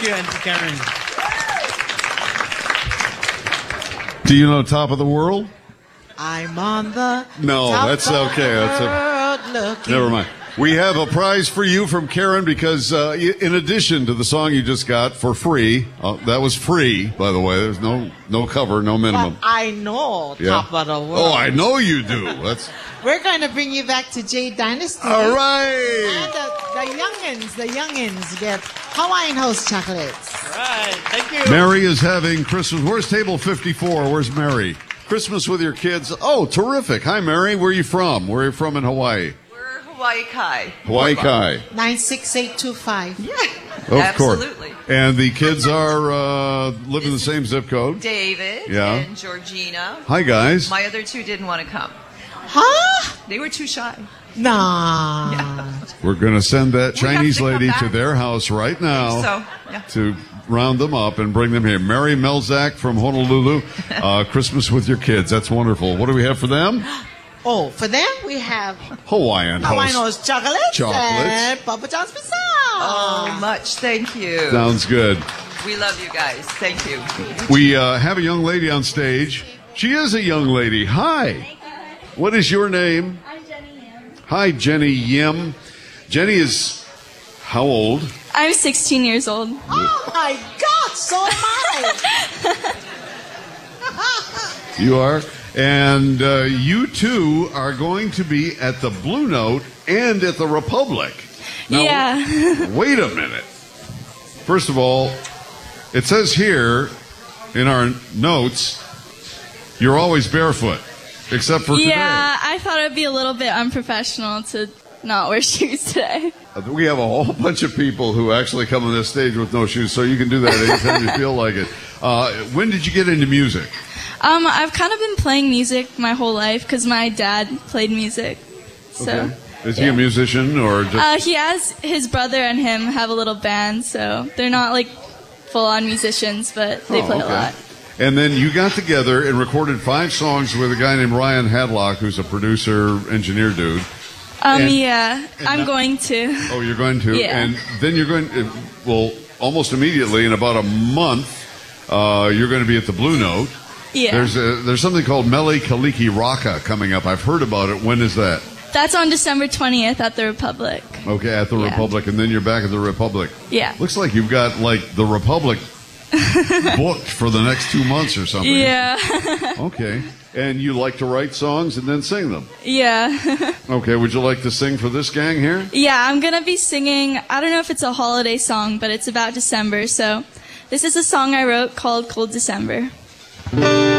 you, Auntie Karen. Do you know Top of the World? I'm on the No, top that's of okay. the That's world looking. Never mind. We have a prize for you from Karen because in addition to the song you just got for free, that was free, by the way. There's no cover, no minimum. But I know Yeah. Top of the World. Oh, I know you do. That's We're going to bring you back to J Dynasty. all And right. the youngins get Hawaiian House chocolates. Right. Thank you. Mary is having Christmas. Where's table 54? Where's Mary? Christmas with your kids. Oh, terrific. Hi, Mary. Where are you from? Where are you from in Hawaii? We're Hawaii Kai. Hawaii Kai. 96825. Yeah, Of absolutely. course. And the kids are live in the same zip code. David Yeah. and Georgina. Hi, guys. My other two didn't want to come. Huh? They were too shy. Nah. We're going to send that We have Chinese to come lady to back. their house right now So, yeah. to round them up and bring them here. Mary Melzak from Honolulu. Christmas with your kids. That's wonderful. What do we have for them? Oh, for them we have Hawaiian Hawaiian House. House chocolates, Chocolates. and Papa John's pizza. Oh, much. Thank you. Sounds good. We love you guys. Thank you. We have a young lady on stage. She is a young lady. Hi. What is your name? I'm Jenny Yim. Hi, Jenny Yim. Jenny is how old? I'm 16 years old. Oh my God, so am I. You are. And you two are going to be at the Blue Note and at the Republic. Now, Yeah. Wait a minute. First of all, it says here in our notes, you're always barefoot, except for today. Yeah, I thought it would be a little bit unprofessional to not wear shoes today. We have a whole bunch of people who actually come on this stage with no shoes, so you can do that anytime you feel like it. When did you get into music? I've kind of been playing music my whole life because my dad played music. So Okay. Is he a musician or just... he has his brother and him have a little band, so they're not like full-on musicians, but they play a lot. And then you got together and recorded 5 songs with a guy named Ryan Hadlock, who's a producer, engineer dude. Yeah, I'm now- going to. Oh, you're going to? Yeah. And then you're going to, well, almost immediately, in about a month, you're going to be at the Blue Note. Yeah. There's something called Mele Kaliki Raka coming up. I've heard about it. When is that? That's on December 20th at the Republic. Okay, at the Yeah. Republic, and then you're back at the Republic. Yeah. Looks like you've got, like, the Republic booked for the next 2 months or something. Yeah. Okay. And you like to write songs and then sing them. Yeah. Okay, would you like to sing for this gang here? Yeah, I'm going to be singing, I don't know if it's a holiday song, but it's about December. So this is a song I wrote called Cold December.